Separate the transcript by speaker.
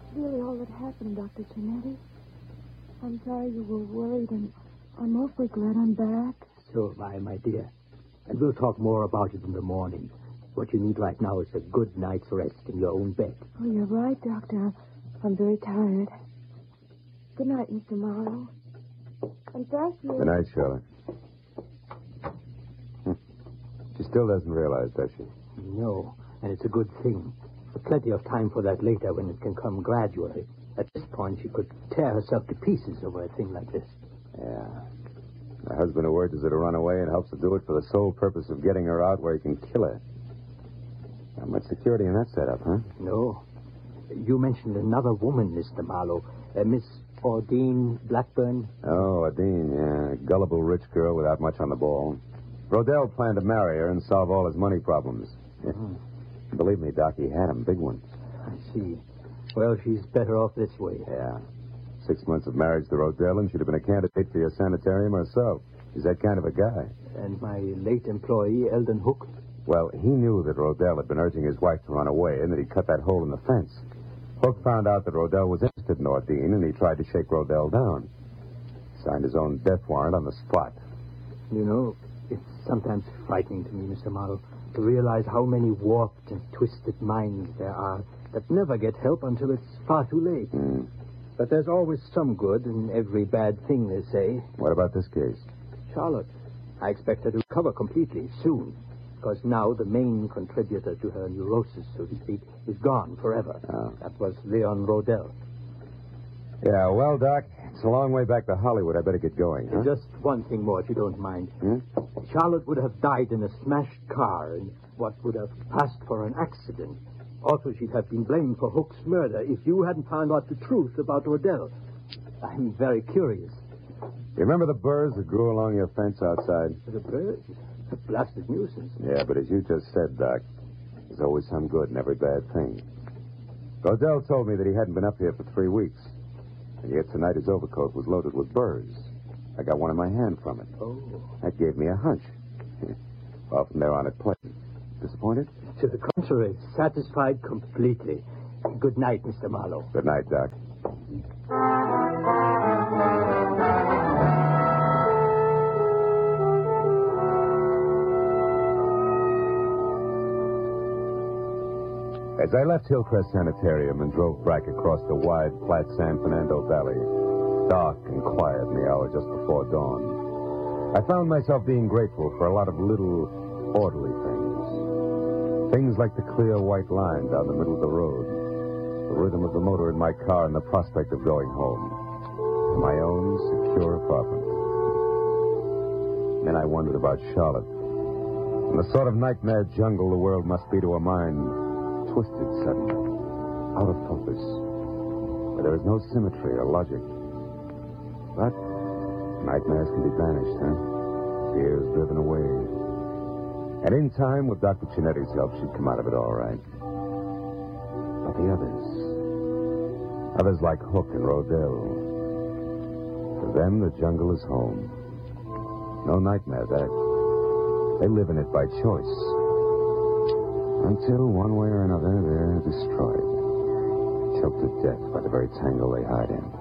Speaker 1: really all that happened, Dr. Chinetti. I'm sorry you were worried, and I'm awfully glad I'm back.
Speaker 2: So am I, my dear. And we'll talk more about it in the morning. What you need right now is a good night's rest in your own bed.
Speaker 1: Oh, you're right, Doctor. I'm very tired. Good night, Mr. Morrow. And thank you.
Speaker 3: Good night, Charlotte. She still doesn't realize, does she?
Speaker 2: No, and it's a good thing. There's plenty of time for that later when it can come gradually. At this point, she could tear herself to pieces over a thing like this.
Speaker 3: Yeah. Her husband who urges her to run away and helps her do it for the sole purpose of getting her out where he can kill her. Not much security in that setup, huh?
Speaker 2: No. You mentioned another woman, Mr. Marlowe. Miss Ordine Blackburn.
Speaker 3: Oh, Adine, yeah. Gullible rich girl without much on the ball. Rodell planned to marry her and solve all his money problems. Believe me, Doc, he had them, big ones.
Speaker 2: I see. Well, she's better off this way.
Speaker 3: Yeah. 6 months of marriage to Rodell, and she'd have been a candidate for your sanitarium herself. He's that kind of a guy.
Speaker 2: And my late employee, Eldon Hook?
Speaker 3: Well, he knew that Rodell had been urging his wife to run away and that he'd cut that hole in the fence. Hook found out that Rodell was interested in Ordine, and he tried to shake Rodell down. Signed his own death warrant on the spot.
Speaker 2: You know, it's sometimes frightening to me, Mr. Marlowe, to realize how many warped and twisted minds there are that never get help until it's far too late. But there's always some good in every bad thing, they say.
Speaker 3: What about this case?
Speaker 2: Charlotte, I expect her to recover completely soon. Because now the main contributor to her neurosis, so to speak, is gone forever.
Speaker 3: Oh.
Speaker 2: That was Leon Rodell.
Speaker 3: Yeah, well, Doc, it's a long way back to Hollywood. I better get going, huh?
Speaker 2: Just one thing more, if you don't mind. Charlotte would have died in a smashed car in what would have passed for an accident. Also, she'd have been blamed for Hook's murder if you hadn't found out the truth about Rodell. I'm very curious.
Speaker 3: You remember the burrs that grew along your fence outside?
Speaker 2: The bird? A blasted nuisance.
Speaker 3: Yeah, but as you just said, Doc, there's always some good in every bad thing. Rodell told me that he hadn't been up here for 3 weeks. And yet tonight his overcoat was loaded with burrs. I got one in my hand from it.
Speaker 2: Oh.
Speaker 3: That gave me a hunch. Well, from there on it played. Disappointed?
Speaker 2: To the contrary, satisfied completely. Good night, Mr. Marlowe.
Speaker 3: Good night, Doc. As I left Hillcrest Sanitarium and drove back across the wide, flat San Fernando Valley, dark and quiet in the hour just before dawn, I found myself being grateful for a lot of little, orderly things. Things like the clear white line down the middle of the road, the rhythm of the motor in my car, and the prospect of going home to my own secure apartment. Then I wondered about Charlotte and the sort of nightmare jungle the world must be to a mind twisted suddenly, out of focus, where there is no symmetry or logic. But nightmares can be banished, huh? Fears driven away. And in time, with Dr. Chinetti's help, she'd come out of it all right. But the others like Hook and Rodell, for them, the jungle is home. No nightmare, that. They live in it by choice. Until, one way or another, they're destroyed. Choked to death by the very tangle they hide in.